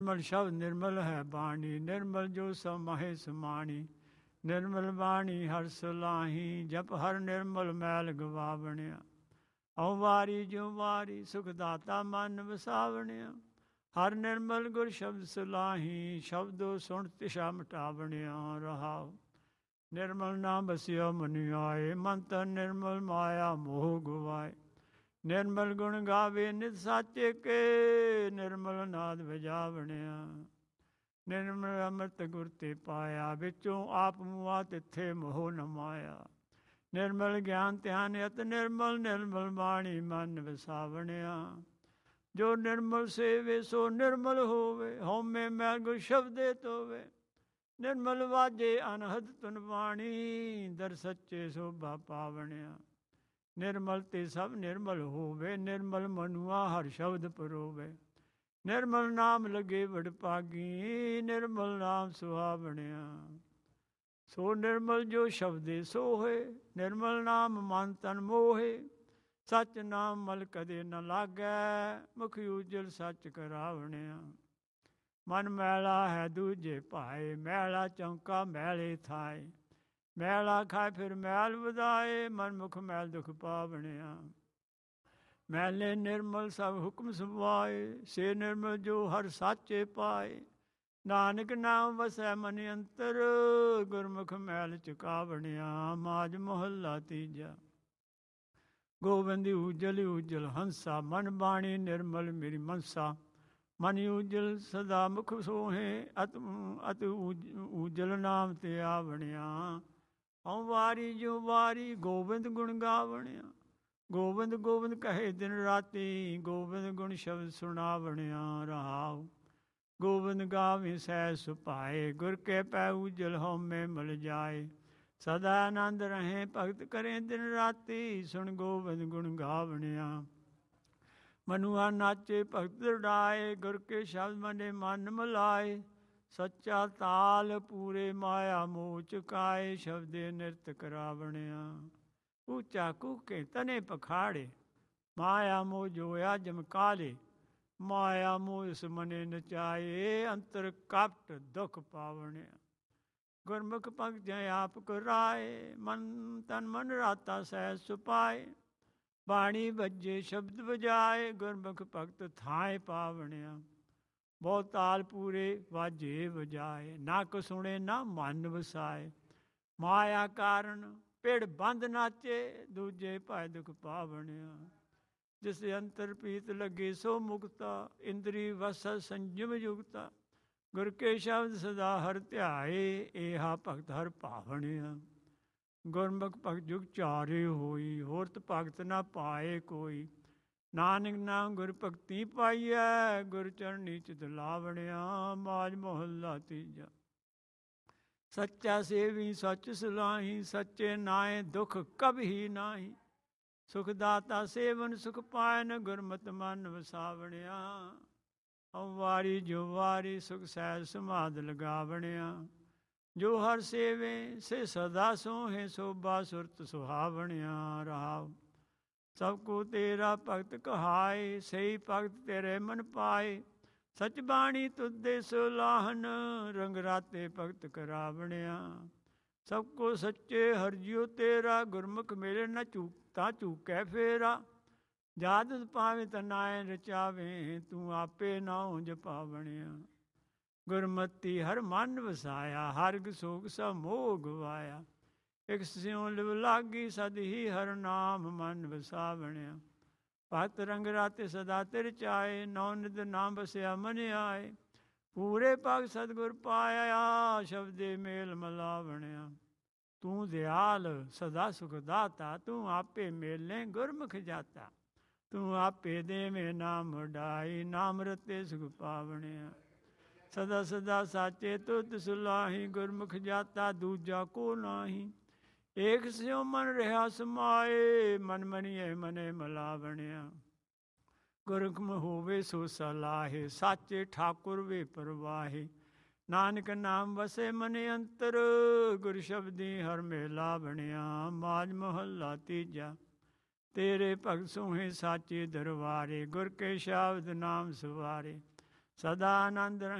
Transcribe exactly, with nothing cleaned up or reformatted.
ਨਿਰਮਲ ਸ਼ਬਦ ਨਿਰਮਲ ਹੈ ਬਾਣੀ, ਨਿਰਮਲ ਜੋ ਸਮਾਹੇ ਸਮਾਣੀ। ਨਿਰਮਲ ਬਾਣੀ ਹਰ ਸਲਾਹੀ, ਜਪ ਹਰ ਨਿਰਮਲ ਮੈਲ ਗਵਾਵਣਿਆ। ਔ ਵਾਰੀ ਜੋ ਵਾਰੀ ਸੁਖ ਦਾਤਾ ਮਨ ਵਸਾਵਣਿਆ। ਹਰ ਨਿਰਮਲ ਗੁਰ ਸ਼ਬਦ ਸਲਾਹੀ, ਸ਼ਬਦੋ ਸੁਣ ਤਿਸ਼ਾ ਮਿਟਾਵਣਿਆ। ਰਹਾਉ ਨਿਰਮਲ ਨਾ ਬਸਿਓ ਮਨ ਆਏ, ਮਨ ਤਨ ਨਿਰਮਲ ਮਾਇਆ ਮੋਹ ਗਵਾਏ। ਨਿਰਮਲ ਗੁਣ ਗਾਵੇ ਨਿਤ ਸਾਚੇ ਕੇ, ਨਿਰਮਲ ਨਾਦ ਵਜਾਵਣਿਆ। ਨਿਰਮਲ ਅੰਮ੍ਰਿਤ ਗੁਰ ਤੇ ਪਾਇਆ, ਵਿੱਚੋਂ ਆਪ ਮੁਆ ਤਿੱਥੇ ਮੋਹ ਨ ਮਾਇਆ। ਨਿਰਮਲ ਗਿਆਨ ਧਿਆਨ ਅਤ ਨਿਰਮਲ, ਨਿਰਮਲ ਬਾਣੀ ਮਨ ਵਸਾਵਣਿਆ। ਜੋ ਨਿਰਮਲ ਸੇਵੇ ਸੋ ਨਿਰਮਲ ਹੋਵੇ, ਹਉਮੈ ਮੈਲ ਗੁਰ ਸ਼ਬਦੇ ਧੋਵੇ। ਨਿਰਮਲ ਵਾਜੇ ਅਨਹਦ ਧੁਨ ਬਾਣੀ, ਦਰ ਸੱਚੇ ਸੋਭਾ ਪਾਵਣਿਆ। ਨਿਰਮਲ ਤੇ ਸਭ ਨਿਰਮਲ ਹੋਵੇ, ਨਿਰਮਲ ਮਨੁਆ ਹਰ ਸ਼ਬਦ ਪਰੋਵੇ। ਨਿਰਮਲ ਨਾਮ ਲਗੇ ਵਡਭਾਗੀ, ਨਿਰਮਲ ਨਾਮ ਸੁਹਾਵਣਿਆ। ਸੋ ਨਿਰਮਲ ਜੋ ਸ਼ਬਦੇ ਸੋਹੇ, ਨਿਰਮਲ ਨਾਮ ਮਨ ਤਨ ਮੋਹੇ। ਸੱਚ ਨਾਮ ਮਲ ਕਦੇ ਨ ਲਾਗੈ, ਮੁਖ ਉਜਲ ਸੱਚ ਕਰਾਵਣਿਆ। ਮਨ ਮੈਲਾ ਹੈ ਦੂਜੇ ਭਾਏ, ਮੈਲਾ ਚੌਂਕਾ ਮੈਲੇ ਥਾਏ। ਮੈਲਾ ਖਾਏ ਫਿਰ ਮੈਲ ਵਧਾਏ, ਮਨ ਮੁਖ ਮੈਲ ਦੁਖ ਪਾਵਣਿਆ। ਮੈਲੇ ਨਿਰਮਲ ਸਭ ਹੁਕਮ ਸੁਭਾਏ, ਸੇ ਨਿਰਮਲ ਜੋ ਹਰ ਸਾਚੇ ਪਾਏ। ਨਾਨਕ ਨਾਮ ਵਸੈ ਮਨ ਅੰਤਰ, ਗੁਰਮੁਖ ਮੈਲ ਚੁਕਾਵਣਿਆ। ਮਾਝ ਮਹੱਲਾ ਤੀਜਾ। ਗੋਬਿੰਦ ਉਜਲ ਉਜਲ ਹੰਸਾ, ਮਨ ਬਾਣੀ ਨਿਰਮਲ ਮੇਰੀ ਮਨਸਾ। ਮਨ ਉਜਲ ਸਦਾ ਮੁਖ ਸੋਹੇ, ਅਤ ਅਤ ਉਜਲ ਨਾਮ ਤੇ ਆਵਣਿਆ। ਹਉ ਵਾਰੀ ਜੋ ਵਾਰੀ ਗੋਬਿੰਦ ਗੁਣ ਗਾਵਣਿਆ। ਗੋਬਿੰਦ ਗੋਬਿੰਦ ਕਹੇ ਦਿਨ ਰਾਤੀ, ਗੋਬਿੰਦ ਗੁਣ ਸ਼ਬਦ ਸੁਣਾਵਣਿਆ। ਰਹਾਉ ਗੋਬਿੰਦ ਗਾਵੇ ਸਹਿ ਸੁਭਾਏ, ਗੁਰ ਕੇ ਪੈ ਉਜਲ ਹਉਮੈ ਮਲ ਜਾਏ। ਸਦਾ ਆਨੰਦ ਰਹੇ ਭਗਤ ਕਰੇ ਦਿਨ ਰਾਤੀ, ਸੁਣ ਗੋਬਿੰਦ ਗੁਣ ਗਾਵਣਿਆ। ਮਨੁਆ ਨਾਚੇ ਭਗਤ ਉਡਾਏ, ਗੁਰ ਕੇ ਸ਼ਬਦ ਮਨੇ ਮਨ ਮਲਾਏ। ਸੱਚਾ ਤਾਲ ਪੂਰੇ ਮਾਇਆ ਮੋਹ ਚੁਕਾਏ, ਸ਼ਬਦੇ ਨਿਰਤ ਕਰਾਵਣਿਆ। ਉੱਚਾ ਕੂਕੇ ਤਨੇ ਪਖਾੜੇ, ਮਾਇਆ ਮੋਹ ਜੋਇਆ ਜਮਕਾਲੇ। ਮਾਇਆ ਮੋਹ ਇਸ ਮਨੇ ਨਚਾਏ, ਅੰਤਰ ਕਪਟ ਦੁਖ ਪਾਵਣਿਆ। ਗੁਰਮੁਖ ਭਗਤ ਜੈ ਆਪ ਕੁਰਾਏ, ਮਨ ਤਨ ਮਨ ਰਾਤਾ ਸਹਿ ਸੁਪਾਏ। ਬਾਣੀ ਵੱਜੇ ਸ਼ਬਦ ਵਜਾਏ, ਗੁਰਮੁਖ ਭਗਤ ਥਾਏ ਪਾਵਣਿਆ। ਬਹੁ ਤਾਲ ਪੂਰੇ ਵਾਜੇ ਵਜਾਏ, ਨਾ ਕੋ ਸੁਣੇ ਨਾ ਮਨ ਵਸਾਏ। ਮਾਇਆ ਕਾਰਨ ਪਿੜ ਬੰਦ ਨਾਚੇ, ਦੂਜੇ ਭਾਇ ਦੁਖ ਪਾਵਣਿਆ। ਜਿਸ ਅੰਤਰ ਪੀਤ ਲੱਗੇ ਸੋ ਮੁਕਤਾ, ਇੰਦਰੀ ਵਸ ਸੰਜਮ ਯੁਗਤਾ। ਗੁਰ ਕੇ ਸ਼ਬਦ ਸਦਾ ਹਰ ਧਿਆਏ, ਏਹਾ ਭਗਤ ਹਰ ਭਾਵਣਿਆ। ਗੁਰਮੁਖ ਭਗਤ ਜੁਗ ਚਾਰੇ ਹੋਈ, ਹੋਰਤ ਭਗਤ ਨਾ ਪਾਏ ਕੋਈ। ਨਾਨਕ ਨਾਮ ਗੁਰ ਭਗਤੀ ਪਾਈਐ, ਗੁਰ ਚਰਨੀ ਚਿਤ ਲਾਵਣਿਆ। ਮਾਝ ਮਹੱਲਾ ਤੀਜਾ। ਸੱਚਾ ਸੇਵੀ ਸੱਚ ਸਲਾਹੀ, ਸੱਚੇ ਨਾਏ ਦੁਖ ਕਬਹੀ ਨਾਹੀ। ਸੁਖ ਦਾਤਾ ਸੇਵਨ ਸੁਖ ਪਾਇਨ, ਗੁਰਮਤਿ ਮਨ ਵਸਾਵਣਿਆ। ਹਉ ਵਾਰੀ ਜੋ ਵਾਰੀ ਸੁਖ ਸਹਿਜ ਸਮਾਧ ਲਗਾਵਣਿਆ। ਜੋ ਹਰ ਸੇਵੇ ਸੇ ਸਦਾ ਸੋਹੇ, ਸੋਭਾ ਸੁਰਤ ਸੁਹਾਵਣਿਆ। ਰਹਾਉ ਸਭ ਕੋ ਤੇਰਾ ਭਗਤ ਕਹਾਏ, ਸਹੀ ਭਗਤ ਤੇਰੇ ਮਨ ਪਾਏ। ਸਚ ਬਾਣੀ ਤੁਧੇ ਸੁਲਾਹਨ, ਰੰਗ ਰਾਤੇ ਭਗਤ ਕਰਾਵਣਿਆ। ਸਭ ਕੋ ਸੱਚੇ ਹਰਿ ਜਿਉ ਤੇਰਾ, ਗੁਰਮੁਖ ਮੇਲੇ ਨ ਚੂਕਤਾ ਚੂਕੈ ਫੇਰਾ। ਜਾਦਿ ਪਾਵੇਂ ਤਨਾਏ ਰਚਾਵੇਂ, ਤੂੰ ਆਪੇ ਨਾਉ ਜਪਾਵਣਿਆ। ਗੁਰਮਤੀ ਹਰ ਮਨ ਵਸਾਇਆ, ਹਰਿ ਸੋਖ ਸਭ ਮੋਹ ਗਵਾਇਆ। ਇਕ ਸਿਉ ਲਿਵ ਲਾਗੀ ਸਦ ਹੀ, ਹਰਿ ਨਾਮ ਮਨ ਵਸਾਵਣਿਆ। ਭਗਤ ਰੰਗ ਰਾਤੇ ਸਦਾ ਤਿਰ ਚਾਏ, ਨੌ ਨਿਧ ਨਾਮ ਬਸਿਆ ਮਨ ਆਏ। ਪੂਰੇ ਪਗ ਸਤਿਗੁਰ ਪਾਇਆ, ਸ਼ਬਦੇ ਮੇਲ ਮਲਾਵਣਿਆ। ਤੂੰ ਦਿਆਲ ਸਦਾ ਸੁਖ ਦਾਤਾ, ਤੂੰ ਆਪੇ ਮੇਲੇ ਗੁਰਮੁਖ ਜਾਤਾ। ਤੂੰ ਆਪੇ ਦੇਵੇਂ ਨਾਮ ਵਡਾਈ, ਨਾਮ ਰਤੇ ਸੁਖ ਪਾਵਣਿਆ। ਸਦਾ ਸਦਾ ਸਾਚੇ ਤੁਧ ਸੁਲਾਹੀ, ਗੁਰਮੁਖ ਜਾਤਾ ਦੂਜਾ ਕੋ ਨਾਹੀ। ਏਕ ਸਿਉ ਮਨ ਰਿਹਾ ਸਮਾਏ, ਮਨ ਮਨੀਏ ਮਨੇ ਮਲਾਵਣਿਆ। ਗੁਰਖਮ ਹੋਵੇ ਸੋ ਸਲਾਹੇ, ਸਾਚੇ ਠਾਕੁਰ ਵੇ ਪਰਵਾਹੇ। ਨਾਨਕ ਨਾਮ ਵਸੇ ਮਨ ਅੰਤਰ, ਗੁਰ ਸ਼ਬਦੀ ਹਰ ਮੇਲਾ ਬਣਿਆ। ਮਾਝ ਮਹੱਲਾ ਤੀਜਾ। ਤੇਰੇ ਭਗਤ ਸੋਹੇ ਸਾਚੇ ਦਰਬਾਰੇ, ਗੁਰ ਕੇ ਸ਼ਬਦ ਨਾਮ ਸਵਾਰੇ। ਸਦਾ ਆਨੰਦ